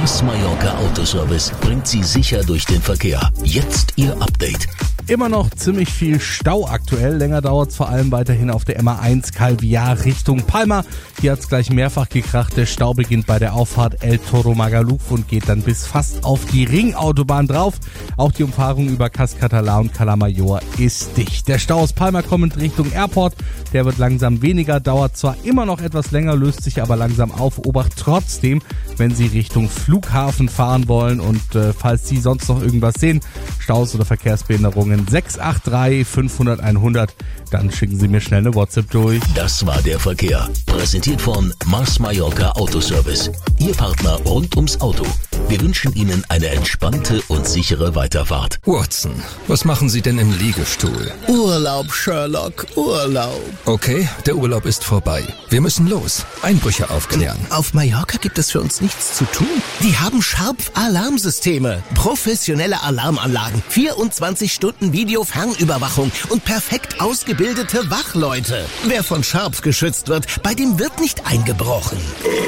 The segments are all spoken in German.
Mars Mallorca Autoservice bringt Sie sicher durch den Verkehr. Jetzt Ihr Update. Immer noch ziemlich viel Stau aktuell. Länger dauert es vor allem weiterhin auf der MA1 Calvillar Richtung Palma. Hier hat es gleich mehrfach gekracht. Der Stau beginnt bei der Auffahrt El Toro Magaluf und geht dann bis fast auf die Ringautobahn drauf. Auch die Umfahrung über Cas Català und Cala Major ist dicht. Der Stau aus Palma kommend Richtung Airport. Der wird langsam weniger, dauert zwar immer noch etwas länger, löst sich aber langsam auf. Obacht trotzdem, wenn Sie Richtung Flughafen fahren wollen und falls Sie sonst noch irgendwas sehen, Staus oder Verkehrsbehinderungen, 683 500 100, dann schicken Sie mir schnell eine WhatsApp durch. Das war der Verkehr. Präsentiert von Mars Mallorca Autoservice. Ihr Partner rund ums Auto. Wir wünschen Ihnen eine entspannte und sichere Weiterfahrt. Watson, was machen Sie denn im Liegestuhl? Urlaub, Sherlock, Urlaub. Okay, der Urlaub ist vorbei. Wir müssen los. Einbrüche aufklären. Auf Mallorca gibt es für uns nichts zu tun. Die haben Sharp-Alarmsysteme. Professionelle Alarmanlagen, 24 Stunden Video-Fernüberwachung und perfekt ausgebildete Wachleute. Wer von Sharp geschützt wird, bei dem wird nicht eingebrochen.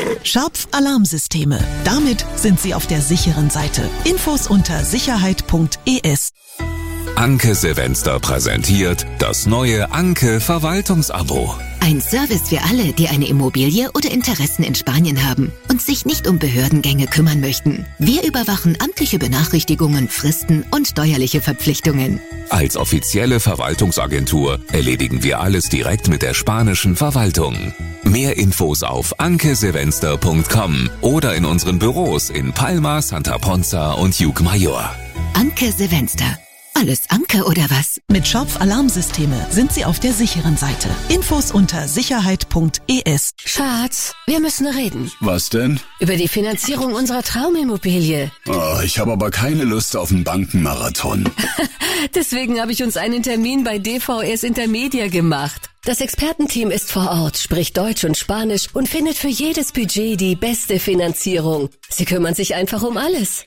Sharp-Alarmsysteme. Damit sind Sie auf der sicheren Seite. Infos unter sicherheit.es. Anke Silvester präsentiert das neue Anke Verwaltungsabo. Ein Service für alle, die eine Immobilie oder Interessen in Spanien haben und sich nicht um Behördengänge kümmern möchten. Wir überwachen amtliche Benachrichtigungen, Fristen und steuerliche Verpflichtungen. Als offizielle Verwaltungsagentur erledigen wir alles direkt mit der spanischen Verwaltung. Mehr Infos auf ankesilvester.com oder in unseren Büros in Palma, Santa Ponza und Llucmajor. Anke Silvester. Alles Anke oder was? Mit Sharp-Alarmsysteme sind Sie auf der sicheren Seite. Infos unter sicherheit.es. Schatz, wir müssen reden. Was denn? Über die Finanzierung unserer Traumimmobilie. Oh, ich habe aber keine Lust auf einen Bankenmarathon. Deswegen habe ich uns einen Termin bei DVS Intermedia gemacht. Das Expertenteam ist vor Ort, spricht Deutsch und Spanisch und findet für jedes Budget die beste Finanzierung. Sie kümmern sich einfach um alles.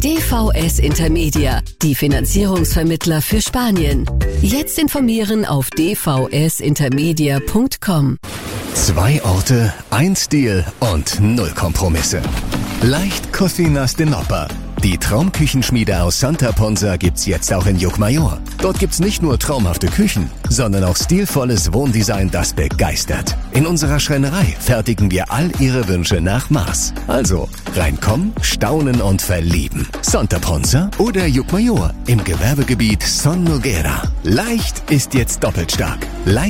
DVS Intermedia, die Finanzierungsvermittler für Spanien. Jetzt informieren auf dvsintermedia.com. 2 Orte, ein Stil und 0 Kompromisse. Leicht Cocinas de Nopper. Die Traumküchenschmiede aus Santa Ponza gibt's jetzt auch in Llucmajor. Dort gibt's nicht nur traumhafte Küchen, sondern auch stilvolles Wohndesign, das begeistert. In unserer Schreinerei fertigen wir all Ihre Wünsche nach Maß. Also reinkommen, staunen und verlieben. Santa Ponza oder Llucmajor im Gewerbegebiet Son Noguera. Leicht ist jetzt doppelt stark.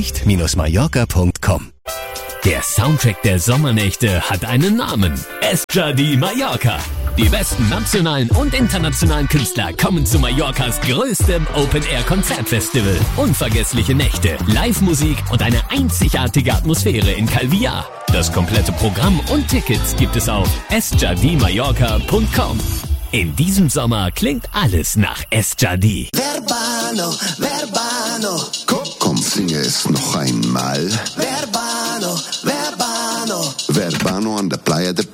leicht-mallorca.com. Der Soundtrack der Sommernächte hat einen Namen. Esjadi Mallorca. Die besten nationalen und internationalen Künstler kommen zu Mallorcas größtem Open-Air-Konzertfestival. Unvergessliche Nächte, Live-Musik und eine einzigartige Atmosphäre in Calvillar. Das komplette Programm und Tickets gibt es auf esjadimallorca.com. In diesem Sommer klingt alles nach Esjadi. Verbano, Verbano. Komm, singe es noch einmal. Verbano, Verbano. Verbano an der Playa de